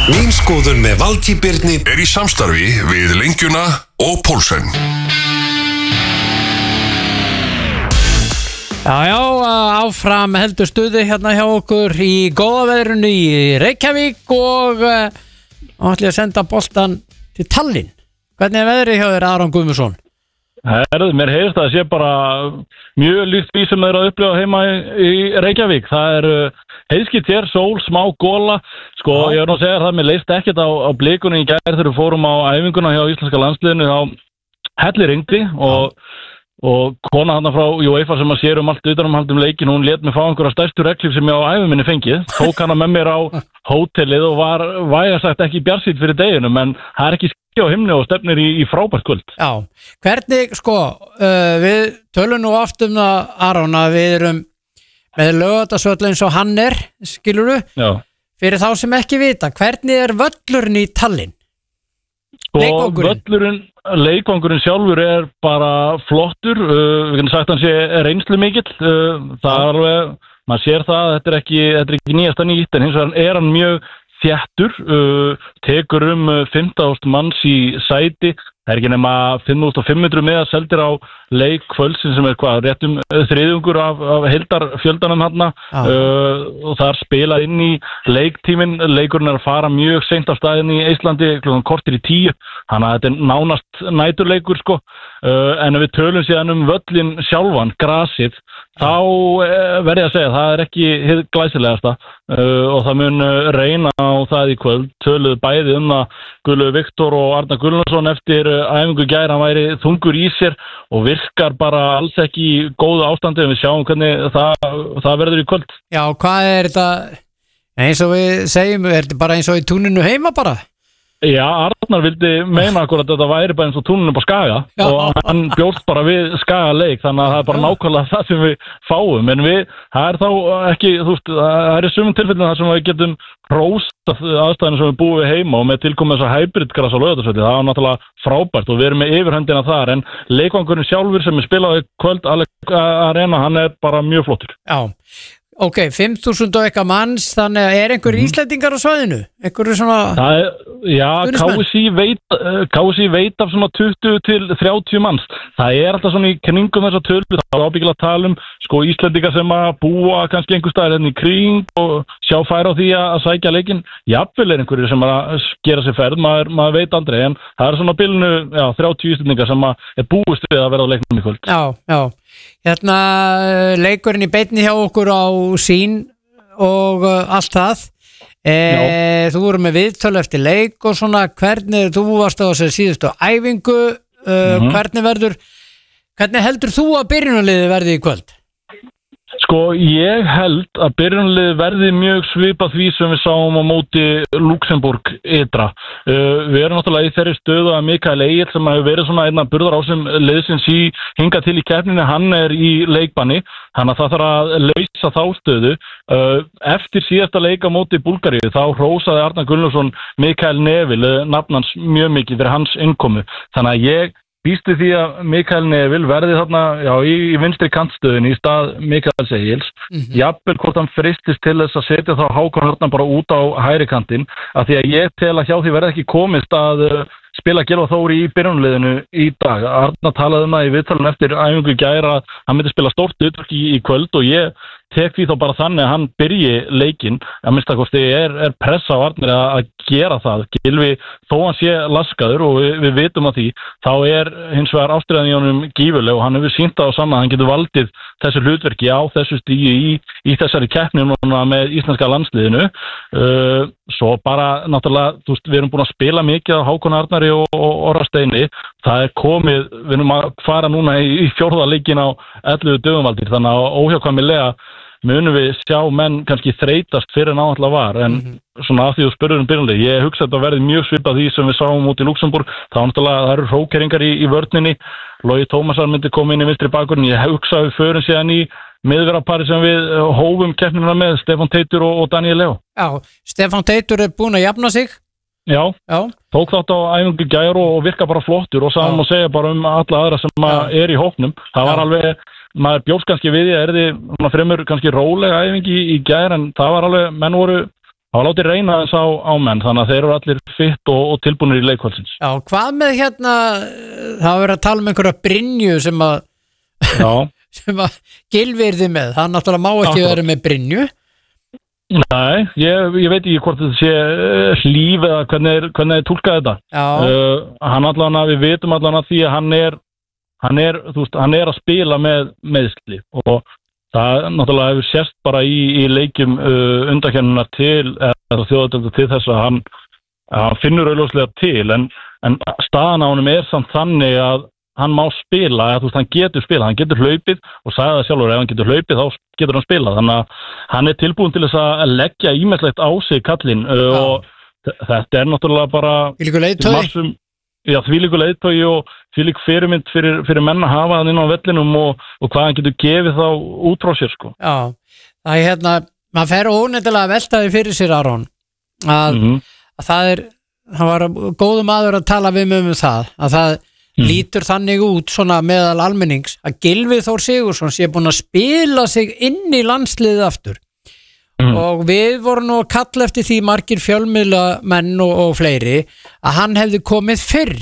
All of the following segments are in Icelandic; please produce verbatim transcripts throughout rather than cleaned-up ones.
Mín skoðun með Valtý Birni er í samstarfi við Lengjuna og Pólsen. Já, já, áfram heldur stuði hérna hjá okkur í góða veðrinu í Reykjavík og uh, ætla ég að senda boltan til Tallinn. Hvernig er veðrið hjá þér, Aron Guðmundsson? Herðu, mér heyrst að það sé bara mjög líkt því sem þeir að upplifa heima í, í Reykjavík. Það er uh, heiðskýrt hér, sól, smá góla. Sko, já. Ég er nú að segja það, mér leist ekkert á, á blikunni í gær þegar við fórum á æfinguna hjá íslenska landsliðinu á helliringdi og og kona hann frá UEFA sem að sér um allt utanumhald um leikin, hún lét mig fá einhverja stærstu reglif sem ég á æfi minni fengið, tók hana með mér á hótelið og var vægast sagt ekki bjartsýnn fyrir deginum, en það er ekki ský á himni og stefnir í, í frábært kvöld. Já, hvernig, sko, uh, við tölum nú oft um það, Aron, að við erum með Laugardalsvöll eins og hann er, skilurðu? Já. Fyrir þá sem ekki vita, hvernig er völlurinn í Tallinn? Og völlurinn, leikvangurinn sjálfur er bara flottur, uh, við kanum sagt að hann sé reynslu mikill, uh, það er alveg, maður sér það, þetta er ekki, þetta er ekki nýjasta nýtt, en hins vegar er hann mjög þéttur, uh, tekur um fimmtán þúsund manns í sæti, það er ekki nema fimm þúsund fimm hundruð með að seldir á leik kvöldsins sem er hvað, réttum þriðjungur af, af heildarfjöldanum hann ah. uh, og það er spilað inn í leiktímin, leikurinn er að fara mjög seint af staðin í Íslandi, klukkan kortir í tíu, þannig að þetta er nánast næturleikur sko, uh, en ef við tölum síðan um völlin sjálfan, grasið, þá uh, verð ég að segja, það er ekki hið glæsilegasta uh, og það mun reyna á það í kvöld, töluðu bæði um það Gullu Viktor og Arnar Gullarsson eftir æfingu gær, hann væri þungur í sér og virkar bara alls ekki í góðu ástandi, en við sjáum hvernig það, það verður í kvöld. Já, hvað er þetta, eins og við segjum, er þetta bara eins og í túninu heima bara? Já, Arnar vildi meina okkur að þetta væri bara eins og túninu på Skaga Já. Og hann bjóst bara við Skaga leik, þannig að það er bara nákvæmlega það sem við fáum, en við, það er þá ekki, þú veist, það er í sumum tilfellin þar sem við getum rósta aðstæðinu sem við búum við heima og með tilkomið þess að hybridgras á Laugardalsvelli, það er náttúrulega frábært og við erum með yfirhöndina þar, en leikvangurinn sjálfur sem er spilaði kvöld Arena, hann er bara mjög flottur. Já. Ok, fimm þúsund og eitthvað manns, þannig að er einhver mm. Íslendingar á svæðinu? Einhverju svona... Það er, já, K S I veit, K S I veit af svona tuttugu til þrjátíu manns. Það er alltaf svona í kringum þessa tölu, það er ábyggilega að tala um sko Íslendingar sem að búa kannski einhver staðar hérna í kring og sjá færa á því að sækja leikinn. Jafnvel er einhverju sem að gera sér ferð, maður, maður veit aldrei, en það er svona bilinu, já, þrjátíu Íslendingar sem að er búist við að verða á leiknum í kvöld. Já, já. Hérna leikurinn í beinni hjá okkur á Sín og uh, allt það e, þú voru með viðtölu eftir leik og svona, hvernig þú varst á þessu síðustu æfingu uh, mm-hmm. hvernig verður hvernig heldur þú að byrjunarliði verði í kvöld? Sko, ég held að byrjunarliði verði mjög svipað því sem við sáum á móti Luxemburg ytra. Uh, við erum náttúrulega í þeirri stöðu að Mikael Egil sem hefur verið svona einna burðarásum liðsins í hingað til í keppninni, hann er í leikbanni, þannig að það þarf að lausa þá stöðu. Uh, eftir síðasta leik á móti Búlgaríu þá hrósaði Arnar Gullarsson Mikael Neville, nafn hans mjög mikið fyrir hans innkomu, þannig að ég býstu því að Mikael Neville verði þarna já, í, í vinstri kantstöðinni í stað Mikael Egils. Mm-hmm. Jafnvel hvort hann fristist til þess að setja þá Hákon Hörna bara út á hægri kantinn, af því að ég tel að hjá því verði ekki komist að uh, spila Gylfa Þór í byrjunarliðinu í dag. Arnar talaði um það í viðtalinu eftir æfingu gær að hann myndi spila stórt hlutverk í, í kvöld og ég tek því þá bara þannig að hann byrji leikinn, að minnsta kosti er, er pressa á Arnar að, að gera það. Gylfi, þó hann sé laskaður og við, við vitum að því, þá er hins vegar ástriðan í honum gífurleg og hann hefur sýnt á saman að hann getur valdið þessu hlutverki á þessu stígi í, í þessari keppni með íslenska landsliðinu. Uh, svo bara náttúrulega, þú veist, við erum búin að spila mikið á Hákon Arnari og, og Orra Steini. Það er komið, við erum að fara núna í, í fjórða leikin á ellefu dögum Valtýr, þannig að óhjákvæmilega munum við sjá menn kannski þreytast fyrir en áhallega var, en mm-hmm. svona að því þú spurður um byrjunlið, ég hugsa að þetta verði mjög svipað því sem við sáum út í Luxemburg, þá náttúrulega það eru hrókeringar í, í vörninni, Logi Tómasson myndi koma inn í vinstri bakvörðin, ég hugsa að við förum síðan í miðverðarpari sem við hófum keppnina með, Stefán Teitur og, og Daniel Leo. Já, Stefán Teitur er búinn að jafna sig. Já, Já. tók þátt á æfingu gær og, og virka bara flottur og saman og segja bara um alla aðra sem er í hópnum, það var Já. alveg maður bjóst kannski við því að er því fremur kannski rólega æfingi í, í gær, en það var alveg, menn voru það var látið reyna þess á, á menn, þannig að þeir eru allir fitt og, og tilbúinir í leikvöldsins. Já, hvað með hérna, það var verið að tala um einhverja Brynju sem að, sem að Gylfi með, það náttúrulega má ekki vera með Brynju. Nei, ég, ég veit ekki hvort þetta sé hlíf eða hvernig er, hvernig er túlkað þetta. Uh, hann allan að, við vitum allan að því að hann er, hann er, þú veist, hann er að spila með meiðsli og það náttúrulega hefur sést bara í, í leikjum uh, undankeppninnar til, eða þjóðadeildar til þess að hann, hann finnur augljóslega til, en, en staðan á honum er samt þannig að hann má spila, eða þú veist, hann getur spila, hann getur hlaupið og sagði það sjálfur, ef hann getur hlaupið þá getur hann spila, þannig að hann er tilbúin til þess að leggja ímestlegt á sig kallinn uh, og þetta er náttúrulega bara marsum, já, þvílíku leiðtogi og þvílík fyrirmynd fyrir, fyrir menn að hafa hann inn á vellinum og, og hvað hann getur gefið þá út frá sér, sko. Já, það er hérna, maður fer ónefnilega að velta því fyrir sér, Aron, að, mm-hmm. að það er, það var góðum maður að tala við mig um það, að það Mm. lítur þannig út svona meðal almennings að Gylfi Þór Sigurðsson sé búin að spila sig inn í landsliðið aftur mm. og við vorum nú að kalla eftir því margir fjölmiðlamenn og, og fleiri að hann hefði komið fyrr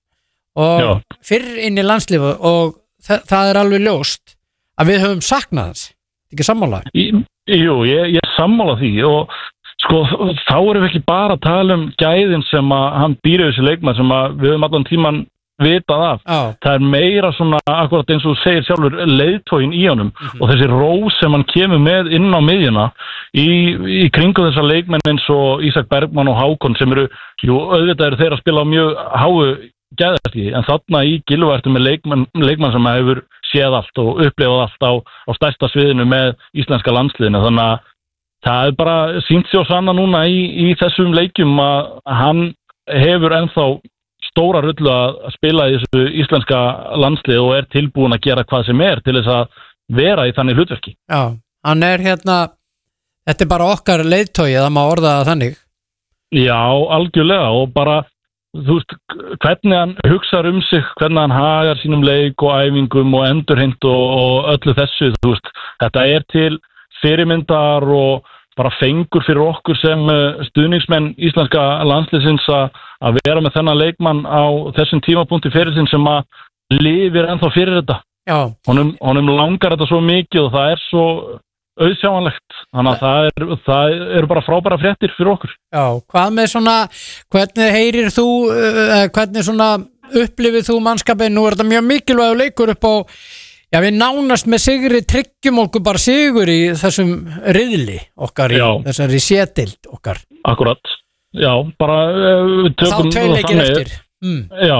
og Já. fyrr inn í landsliðið og þa það er alveg ljóst að við höfum saknað hans, ekki sammála? Jú, ég, ég sammála því og sko þá erum við ekki bara að tala um gæðin sem að hann býr yfir þessi leikmann sem að við höfum allan tíman vitað af. Oh. Það er meira svona akkurat eins og þú segir sjálfur leiðtoginn í honum mm-hmm. og þessi rós sem hann kemur með inn á miðjuna í, í kringu þessar leikmenn eins og Ísak Bergmann og Hákon sem eru, jú, auðvitað eru þeir að spila á mjög háu gæðarti en þarna í Gylfi ertu með leikmann, leikmann sem hefur séð allt og upplifað allt á, á stærsta sviðinu með íslenska landsliðinu, þannig að það er bara sýnt sér og sanna núna í, í þessum leikjum að hann hefur ennþá stóra rullu að spila í þessu íslenska landslið og er tilbúin að gera hvað sem er til þess að vera í þannig hlutverki. Já, hann er hérna, þetta er bara okkar leiðtogi, það má orða það þannig. Já, algjörlega og bara, þú veist, hvernig hann hugsar um sig, hvernig hann hagar sínum leik og æfingum og endurheimt og, og öllu þessu, þú veist, þetta er til fyrirmyndar og bara fengur fyrir okkur sem stuðningsmenn íslenska landsliðsins að vera með þennan leikmann á þessum tímapunkti fyrir sinn sem að lifir ennþá fyrir þetta. Já. Honum, honum langar þetta svo mikið og það er svo auðsjáanlegt. Þannig að það er, það eru bara frábæra fréttir fyrir okkur. Já, hvað með svona, hvernig heyrir þú, hvernig svona upplifir þú mannskapin? Nú er þetta mjög mikilvægur leikur upp á Já, við nánast með sigri tryggjum okkur bara sigur í þessum riðli okkar í já. Þessari sétild okkar. Akkurat, já, bara við tökum þá tveir leikir eftir. Mm. Já,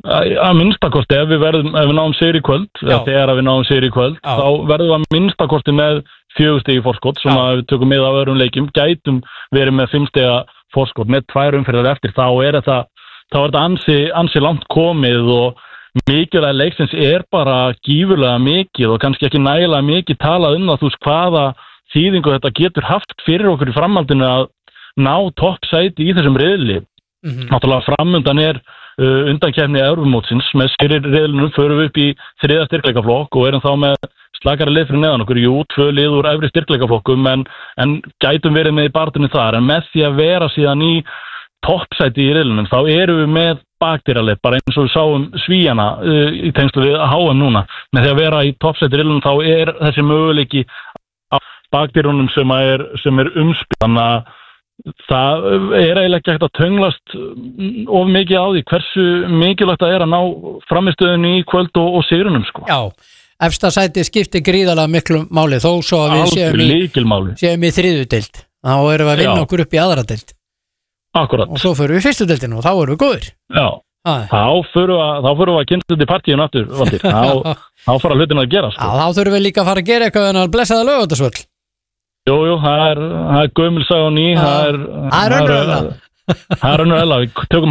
að minnstakosti ef við verðum, ef við náum sigri í kvöld, eða þegar við náum sigri í kvöld, já. Þá verðum við að minnstakosti með fjögur stig í forskot, sem já. Að við tökum með af öðrum leikjum, gætum verið með fimm stiga forskot, með tvær umferðar eftir, þá er þetta, þá er þetta ansi, ansi langt komið og mikilvæg leiksins er bara gífurlega mikið og kannski ekki nægilega mikið talað um það, þú veist hvaða þýðingu þetta getur haft fyrir okkur í framhaldinu að ná toppsæti í þessum riðli. Mm-hmm. Náttúrulega framundan er uh, undankeppni Evrópumótsins, með sigri riðlinu förum við upp í þriðja styrkleikaflokk og erum þá með slakari lið fyrir neðan okkur, jú, tvö lið úr efri styrkleikaflokkum en, en gætum verið með í barðinu þar, en með því að vera síðan í toppsæti í riðlunum, þá erum við með bakdýralið, bara eins og við sáum Svíjana uh, í tengslu við H M núna. Með því að vera í toppsæti í riðlunum þá er þessi möguleiki á bakdýrunum sem er, sem er umspil. Þannig að það er eiginlega ekki hægt að tönglast of mikið á því hversu mikilvægt það er að ná framistöðunni í kvöld og, og sigrunum, sko. Já, efsta sæti skiptir gríðarlega miklu máli þó svo að við séum í, séum í þriðjudeild. Þá erum við að vinna Já. Okkur upp í aðra deild. Akkurat. Og svo förum við fyrstu deildinu og þá erum við góðir. Já, ah. þá förum við að, þá förum við að kynna þetta í partíun aftur, Valtýr. Þá, þá fara hlutin að gera, sko. Já, þá þurfum við líka að fara að gera eitthvað en að blessaða Laugardalsvöll. Jú, jú, það er, það er gömul saga og ný, það er... Það er önnur eðla. Það er önnur eðla, við tökum